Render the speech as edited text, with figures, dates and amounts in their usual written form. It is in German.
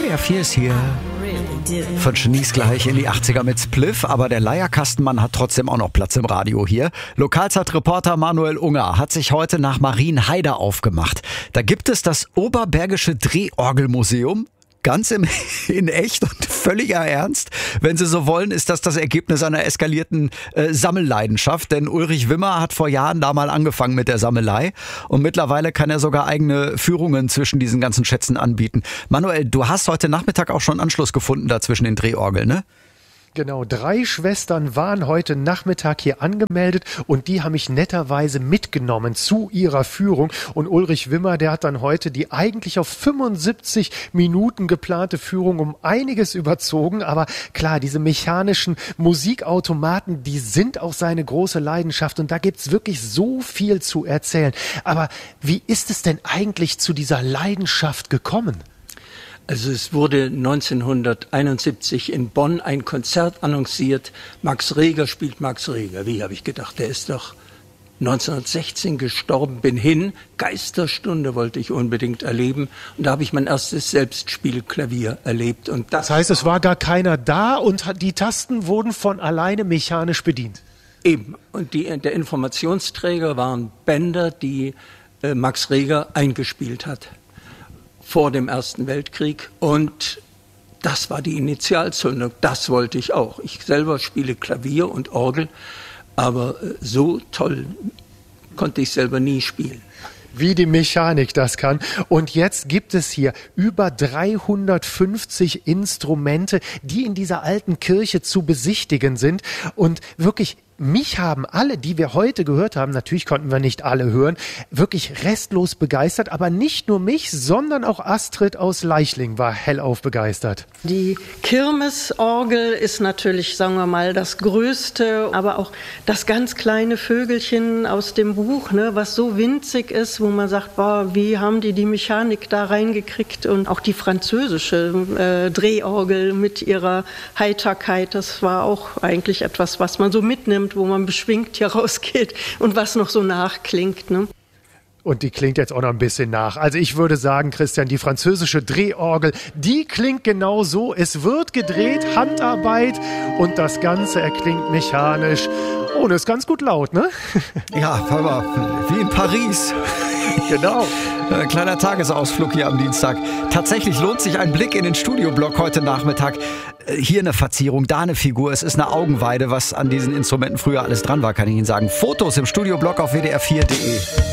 WDR 4 ist hier. Von Genies gleich in die 80er mit Spliff, aber der Leierkastenmann hat trotzdem auch noch Platz im Radio hier. Lokalzeitreporter Manuel Unger hat sich heute nach Marienheide aufgemacht. Da gibt es das Oberbergische Drehorgelmuseum. Ganz in echt und völliger Ernst. Wenn Sie so wollen, ist das Ergebnis einer eskalierten Sammelleidenschaft. Denn Ulrich Wimmer hat vor Jahren da mal angefangen mit der Sammelei. Und mittlerweile kann er sogar eigene Führungen zwischen diesen ganzen Schätzen anbieten. Manuel, du hast heute Nachmittag auch schon Anschluss gefunden da zwischen den Drehorgeln, ne? Genau, 3 Schwestern waren heute Nachmittag hier angemeldet und die haben mich netterweise mitgenommen zu ihrer Führung. Und Ulrich Wimmer, der hat dann heute die eigentlich auf 75 Minuten geplante Führung um einiges überzogen. Aber klar, diese mechanischen Musikautomaten, die sind auch seine große Leidenschaft und da gibt's wirklich so viel zu erzählen. Aber wie ist es denn eigentlich zu dieser Leidenschaft gekommen? Also es wurde 1971 in Bonn ein Konzert annonciert. Max Reger spielt Max Reger. Wie, habe ich gedacht, der ist doch 1916 gestorben, bin hin. Geisterstunde wollte ich unbedingt erleben. Und da habe ich mein erstes Selbstspielklavier erlebt. Und das heißt, es war gar keiner da und die Tasten wurden von alleine mechanisch bedient? Eben. Und der Informationsträger waren Bänder, die Max Reger eingespielt hat vor dem Ersten Weltkrieg, und das war die Initialzündung. Das wollte ich auch. Ich selber spiele Klavier und Orgel, aber so toll konnte ich selber nie spielen. Wie die Mechanik das kann. Und jetzt gibt es hier über 350 Instrumente, die in dieser alten Kirche zu besichtigen sind. Und wirklich, mich haben alle, die wir heute gehört haben, natürlich konnten wir nicht alle hören, wirklich restlos begeistert. Aber nicht nur mich, sondern auch Astrid aus Leichling war hellauf begeistert. Die Kirmesorgel ist natürlich, sagen wir mal, das Größte, aber auch das ganz kleine Vögelchen aus dem Buch, ne, was so winzig ist, wo man sagt, boah, wie haben die Mechanik da reingekriegt? Und auch die französische Drehorgel mit ihrer Heiterkeit, das war auch eigentlich etwas, was man so mitnimmt, wo man beschwingt hier rausgeht und was noch so nachklingt, ne? Und die klingt jetzt auch noch ein bisschen nach. Also ich würde sagen, Christian, die französische Drehorgel, die klingt genau so. Es wird gedreht, Handarbeit, und das Ganze erklingt mechanisch. Oh, das ist ganz gut laut, ne? Ja, aber wie in Paris. Genau. Ein kleiner Tagesausflug hier am Dienstag. Tatsächlich lohnt sich ein Blick in den Studioblock heute Nachmittag. Hier eine Verzierung, da eine Figur. Es ist eine Augenweide, was an diesen Instrumenten früher alles dran war, kann ich Ihnen sagen. Fotos im Studioblock auf wdr4.de.